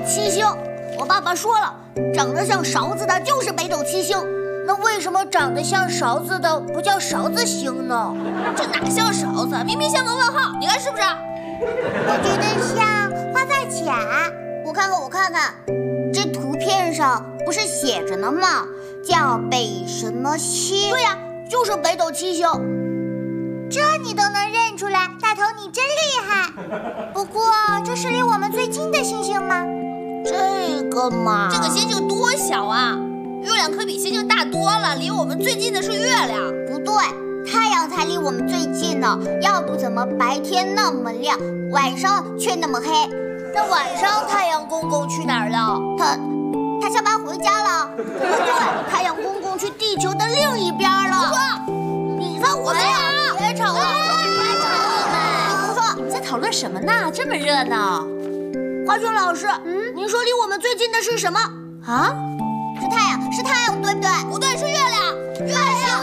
七星。我爸爸说了，长得像勺子的就是北斗七星。那为什么长得像勺子的不叫勺子星呢？ 这哪像勺子，明明像个问号，你看是不是？ 我觉得像发在浅。我看看，这图片上不是写着呢吗？叫北什么星？对呀，就是北斗七星。这你都能认出来，大头你真厉害。不过这是离我们最近的星星吗？这个嘛， 这个星星多小啊！月亮可比星星大多了，离我们最近的是月亮。 不对，太阳才离我们最近呢。要不怎么白天那么亮，晚上却那么黑？那晚上太阳公公去哪儿了？他下班回家了。不对，太阳公公去地球的另一边了。你才胡说！别吵了，别吵了！胡说！ 你们在讨论什么呢？这么热闹。 华雄老师，您说离我们最近的是什么？ 啊？ 是太阳，对不对？ 不对，是月亮。月亮，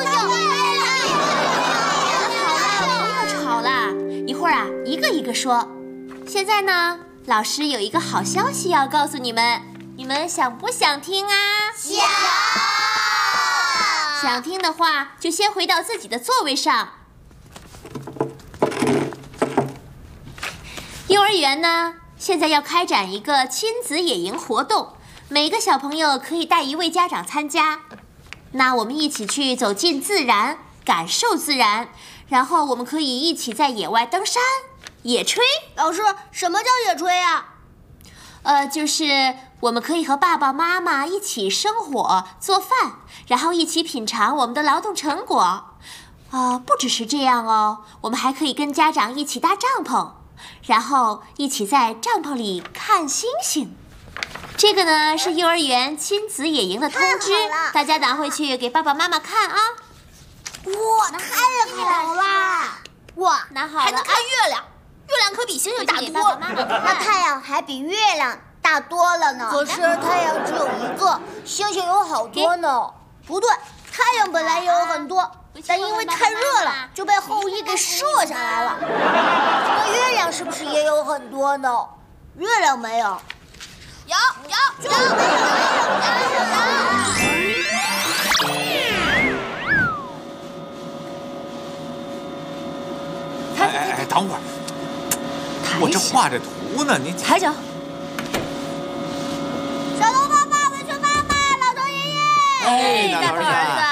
不要吵了，一会儿啊，一个一个说。现在呢，老师有一个好消息要告诉你们，你们想不想听啊？ 想。 想听的话，就先回到自己的座位上。幼儿园呢，现在要开展一个亲子野营活动。每个小朋友可以带一位家长参加，那我们一起去走进自然，感受自然，然后我们可以一起在野外登山、野炊。 老师，什么叫野炊啊？ 就是我们可以和爸爸妈妈一起生火做饭，然后一起品尝我们的劳动成果。不只是这样哦，我们还可以跟家长一起搭帐篷，然后一起在帐篷里看星星。这个呢是幼儿园亲子野营的通知，大家拿回去给爸爸妈妈看啊。 哇，太好了！哇， 拿好了， 还能看月亮，月亮可比星星大多了。那太阳还比月亮大多了呢。可是太阳只有一个，星星有好多呢。不对，太阳本来也有很多，但因为太热了，就被后羿给射下来了。那月亮是不是也有很多呢？月亮没有。有。 哎，等会儿，我这画着图呢，你抬脚。 小头爸爸，文轩妈妈，老头爷爷。 哎， 大头儿子，